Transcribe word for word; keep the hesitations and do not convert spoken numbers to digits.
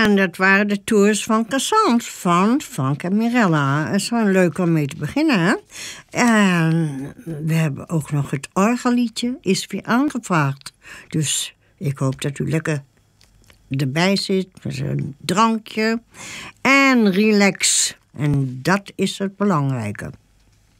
En dat waren de tours van Cassant, van Frank en Mirella. Het is wel leuk om mee te beginnen, hè? En we hebben ook nog het orgelliedje, is weer aangevraagd. Dus ik hoop dat u lekker erbij zit met een drankje en relax. En dat is het belangrijke.